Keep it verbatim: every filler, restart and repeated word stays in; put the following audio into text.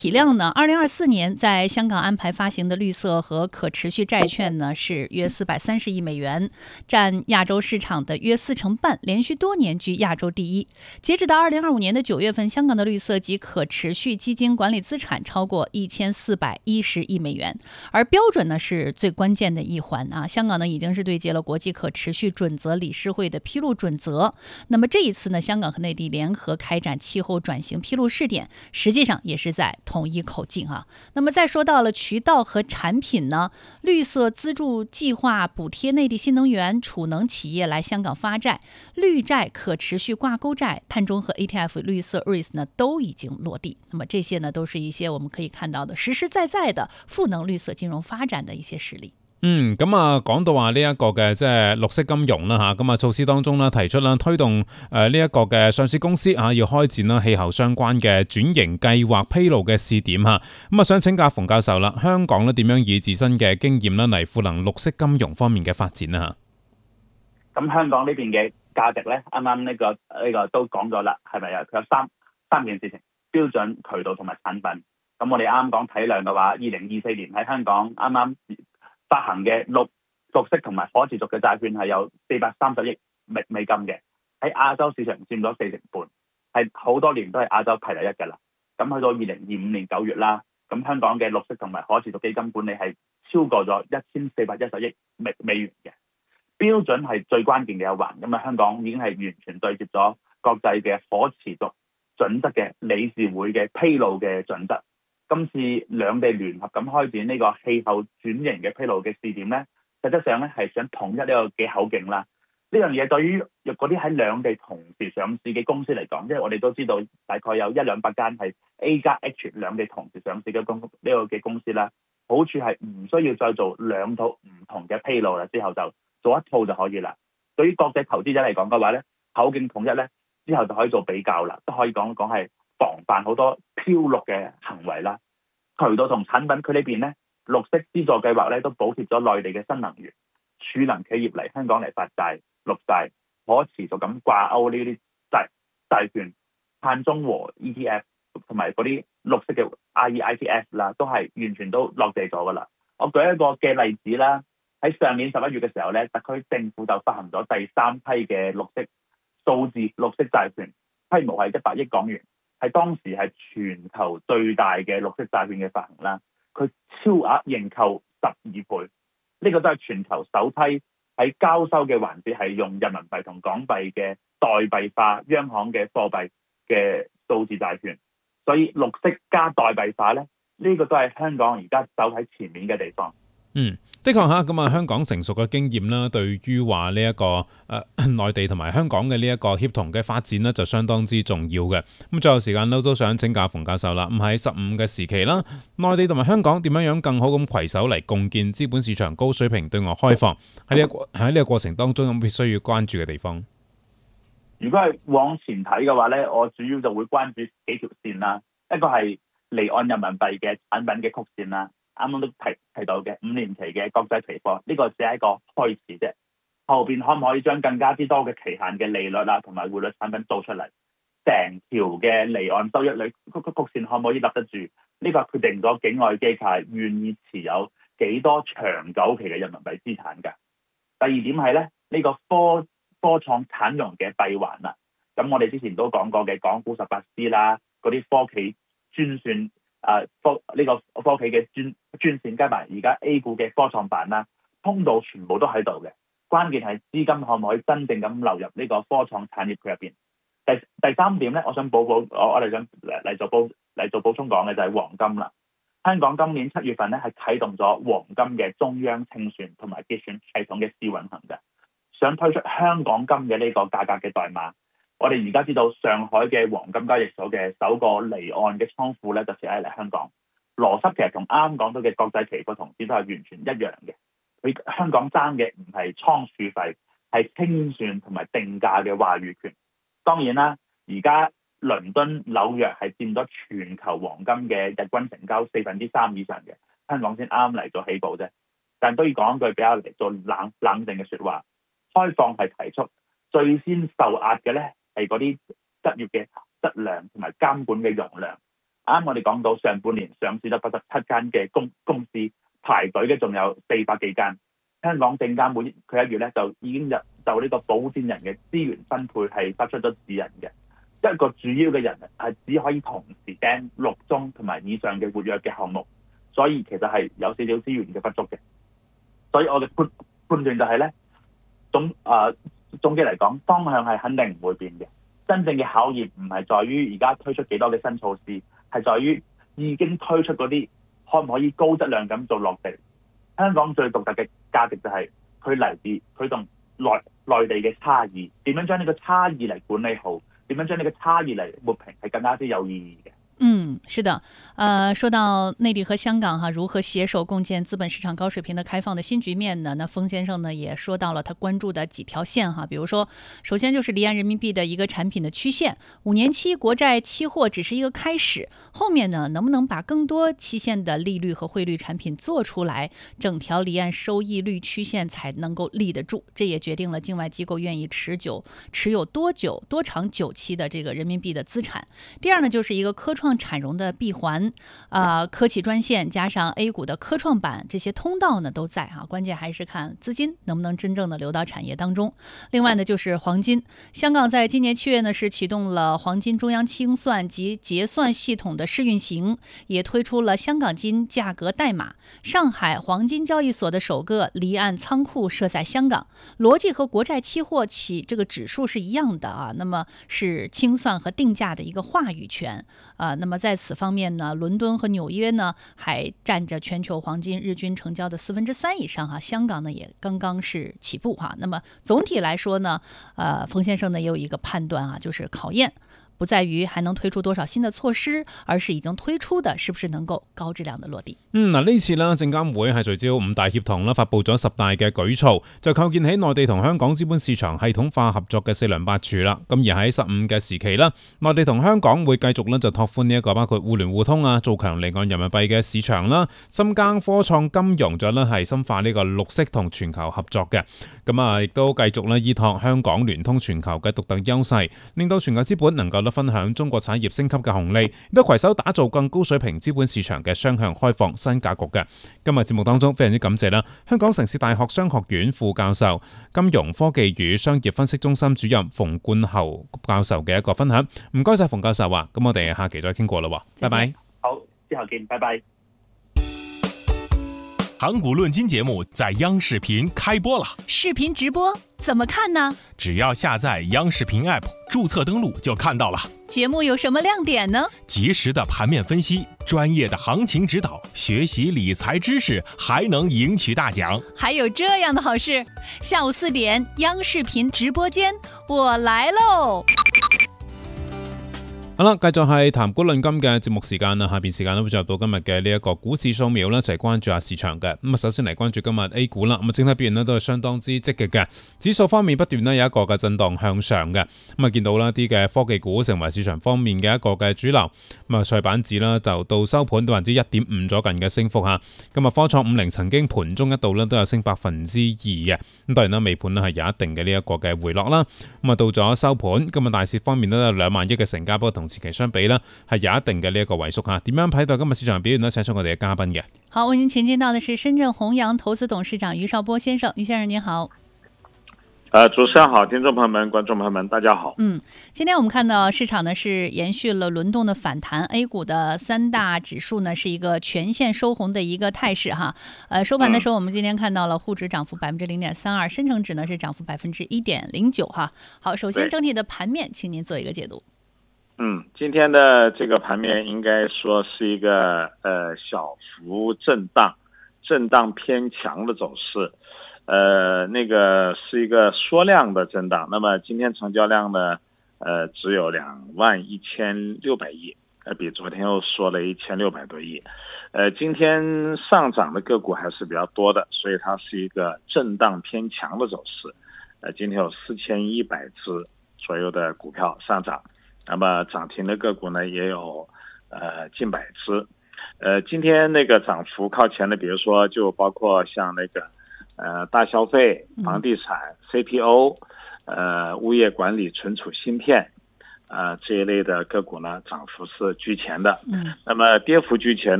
体量呢，二零二四年在香港安排发行的绿色和可持续债券呢是约四百三十亿美元，占亚洲市场的约四成半，连续多年居亚洲第一。截止到二零二五年的九月份，香港的绿色及可持续基金管理资产超过一千四百一十亿美元。而标准呢是最关键的一环啊，香港呢已经是对接了国际可持续准则理事会的披露准则。那么这一次呢，香港和内地联合开展气候转型披露试点，实际上也是在统一口径啊。那么再说到了渠道和产品呢，绿色资助计划补贴内地新能源储能企业来香港发债，绿债可持续挂钩债、碳中和 E T F、绿色 R E I S 呢都已经落地。那么这些呢都是一些我们可以看到的實實在在的賦能綠色金融發展的一些實例。 嗯，咁啊，講到話呢一個嘅即係綠色金融啦嚇，咁啊措施當中啦提出啦推動誒呢一個嘅上市公司嚇要開展啦氣候相關嘅轉型計劃披露嘅試點嚇，咁啊想請教馮教授啦，香港咧點樣以自身嘅經驗啦嚟賦能綠色金融方面嘅發展啊嚇？咁香港呢邊嘅價值咧，啱啱呢個呢個都講咗啦，係咪啊？佢有三三件事情：標準、渠道同埋產品。咁我哋啱啱講體量嘅話，二零二四年喺香港啱啱發行嘅綠綠色同埋可持續嘅債券係有四百三十億美美金嘅，喺亞洲市場佔咗四成半，係好多年都係亞洲排第一嘅啦。咁去到二零二五年九月啦，咁香港嘅綠色同埋可持續基金管理係超過咗一千四百一十億美美元嘅。標準係最關鍵嘅一環，咁啊香港已經係完全對接咗國際嘅可持續準則嘅理事會嘅披露嘅準則。今次兩地聯合咁開展呢個氣候轉型嘅披露嘅試點咧，實質上咧係想統一呢個嘅口徑啦。呢樣嘢對於嗰啲喺兩地同時上市嘅公司嚟講，因為我哋都知道大概有一兩百間係 A 加 H 兩地同時上市嘅公呢個嘅公司啦，好處係唔需要再做兩套唔同嘅披露啦，之後就做一套就可以啦。對於國際投資者嚟講嘅話咧，口徑統一咧，之後就可以做比較啦，都可以講講係防範好多漂綠嘅行為啦。渠道同產品佢呢邊咧，綠色資助計劃咧都補貼咗內地嘅新能源儲能企業嚟香港嚟發債、綠債、可持續咁掛鈎呢啲債債券、碳中和 E T F 同埋嗰啲綠色嘅 I E I T F 啦，都係完全都落地咗噶啦。我舉一個嘅例子啦，喺上年十一月嘅時候咧，特區政府就發行咗第三批嘅綠色數字綠色債券，規模係一百億港元，係當時係全球最大嘅綠色債券嘅發行啦。佢超額認購十二倍，呢、這個都係全球首批喺交收嘅環節係用人民幣同港幣嘅代幣化央行嘅貨幣嘅數字債券。所以綠色加代幣化咧，呢、這個都係香港而家走喺前面嘅地方。 嗯，的確嚇，咁啊香港成熟嘅經驗啦，對於話呢一個誒、呃、內地同埋香港嘅呢一個協同嘅發展呢，就相當之重要嘅。咁最後時間都都想請教馮教授啦。咁喺十五嘅時期啦，內地同埋香港點樣樣更好咁攜手嚟共建資本市場高水平對外開放？喺呢一個喺呢個過程當中，有冇必須要關注嘅地方？ 如果係往前睇嘅話咧，我主要就會關注幾條線啦。一個係離岸人民幣嘅產品嘅曲線啦。啱啱都提提到嘅五年期嘅國際期貨，呢、這個只係一個開始啫。後邊可唔可以將更加之多嘅期限嘅利率啊，同埋匯率產品做出嚟？成條嘅離岸收益率曲曲曲線可唔可以立得住？呢、這個決定咗境外機構願意持有幾多長久期嘅人民幣資產㗎。第二點係咧，呢、這個科科創產融嘅閉環啦。咁我哋之前都講過嘅港股十八 C 啦，嗰啲科企專算。誒科呢個科企嘅專專線加埋而家 A 股嘅科創板啦，通道全部都喺度嘅。關鍵係資金可唔可以真正咁流入呢個科創產業佢入邊。第第三點咧，我想補補我我哋想嚟做補嚟做補充講嘅就係黃金啦。香港今年七月份咧係啟動咗黃金嘅中央清算同埋結算系統嘅試運行嘅，想推出香港金嘅呢個價格嘅代碼。我哋而家知道上海嘅黃金交易所嘅首個離岸嘅倉庫咧，就設喺嚟香港。邏輯其實同啱啱講到嘅國際期貨同時都係完全一樣嘅。佢香港爭嘅唔係倉儲費，係清算同埋定價嘅話語權。當然啦，而家倫敦、紐約係佔咗全球黃金嘅日均成交四分之三以上嘅，香港先啱嚟做起步啫。但都要講一句比較嚟做冷冷靜嘅説話，開放係提出最先受壓嘅咧。係嗰啲執業嘅質量同埋監管嘅容量。啱啱我哋講到上半年上市咗八十七間嘅公公司，排隊嘅仲有四百幾間。香港證監會佢一月咧就已經入就呢個保薦人嘅資源分配係發出咗指引嘅，一個主要嘅人係只可以同時盯六宗同埋以上嘅活躍嘅項目，所以其實係有少少資源嘅不足嘅。所以我嘅判判斷就係咧，總誒、呃、總結嚟講，方向係肯定唔會變嘅。真正嘅考驗唔係在於而家推出幾多嘅新措施，係在於已經推出嗰啲可唔可以高質量咁做落地。香港最獨特嘅價值就係佢嚟自佢同內內地嘅差異，點樣將呢個差異嚟管理好，點樣將呢個差異嚟抹平，係更加之有意義嘅。 嗯，是的，呃，說到內地和香港哈、啊、如何攜手共建資本市場高水平的開放的新局面呢？那封先生呢也說到了他關注的幾條線哈，比如說，首先就是離岸人民幣的一個產品的曲線，五年期國債期貨只是一個開始，後面呢能不能把更多期限的利率和匯率產品做出來，整條離岸收益率曲線才能夠立得住，這也決定了境外機構願意持久持有多久多長久期的這個人民幣的資產。第二呢就是一個科創產融的閉環，呃，科企專線加上 A 股的科創板，這些通道呢都在哈，關鍵還是看資金能不能真正的流到產業當中。另外呢，就是黃金，香港在今年七月呢是啟動了黃金中央清算及結算系統的試運行，也推出了香港金價格代碼。上海黃金交易所的首個離岸倉庫設在香港，邏輯和國債期貨起這個指數是一樣的啊，那麼是清算和定價的一個話語權啊。那麼在此方面呢，倫敦和紐約呢還佔着全球黃金日均成交的四分之三以上哈、啊，香港呢也剛剛是起步哈、啊。那麼總體來說呢，呃，馮先生呢也有一個判斷啊，就是考驗不在於還能推出多少新的措施，而是已經推出的是不是能夠高質量的落地。 嗯，嗱呢次啦，證監會係聚焦五大協同啦，發布咗十大嘅舉措，就構建起內地同香港資本市場系統化合作嘅四梁八柱啦。咁而喺十五嘅時期啦，內地同香港會繼續咧就拓寬呢一個包括互聯互通啊，做強離岸人民幣嘅市場啦，深耕科創金融，再咧係深化呢個綠色同全球合作嘅。咁啊，亦都繼續咧依託香港聯通全球嘅獨特優勢，令到全球資本能夠咧分享中國產業升級嘅紅利，亦都攜手打造更高水平資本市場嘅雙向開放新格局嘅。今日節目當中非常之感謝啦，香港城市大學商學院副教授、金融科技與商業分析中心主任馮冠侯教授嘅一個分享。唔該晒馮教授啊，咁我哋下期再傾過啦，拜拜。 好，之後見，拜拜。 港股論金節目在央視頻開播了， 視頻直播怎麼看呢？ 只要下載央視頻 App， 註冊登錄就看到了。 節目有什麼亮點呢？ 及時的盤面分析，專業的行情指導，學習理財知識，還能贏取大獎。 還有這樣的好事，下午四點央視頻直播間，我來嘍！ 好啦，繼續係談股論金嘅節目時間啦，下邊時間都會進入到今日嘅呢一個股市掃描啦，一齊關注下市場嘅。咁啊，首先嚟關注今日 A 股啦，咁啊，整體表現咧都係相當之積極嘅，指數方面不斷咧有一個嘅震盪向上嘅。咁啊，見到啦啲嘅科技股成為市場方面嘅一個嘅主流。咁啊，創板指啦就到收盤到百分之一點五左近嘅升幅嚇。咁啊，科創五零曾經盤中一度咧都有升百分之二嘅。咁當然啦，尾盤咧係有一定嘅呢一個嘅回落啦。咁啊，到咗收盤，今日大市方面都有兩萬億嘅成交，不過同前期相比呢係有一定嘅呢一個萎縮吓。點樣睇到今日市場表現呢？請出我哋嘅嘉賓嘅。 好，我已經前進到的是深圳弘洋投資董事長余少波先生，余先生您好。 呃，主持人好，聽眾朋友們、觀眾朋友們，大家好。 嗯，今天我們看到市場呢是延續了輪動的反彈 ，A 股的三大指數呢是一個全線收紅的一個態勢哈。呃，收盤的時候，我們今天看到了滬指漲幅百分之零點三二，深成指呢是漲幅百分之一點零九哈。好，首先整體的盤面，請您做一個解讀。 嗯，今天的這個盤面應該說是一個呃小幅震盪，震盪偏強的走勢。呃，那個是一個縮量的震盪，那麼今天成交量呢，呃，只有兩萬一千六百億，呃，比昨天又縮了一千六百多億，呃，今天上漲的個股還是比較多的，所以它是一個震盪偏強的走勢，呃，今天有四千一百隻左右的股票上漲，那麼漲停的個股呢也有呃近百隻，呃，今天那個漲幅靠前的，比如說就包括像那個。呃，大消費、房地產、C P O， 呃，物業管理、存儲芯片， 呃这一类的个股呢涨幅是居前的。 嗯， 那么跌幅居前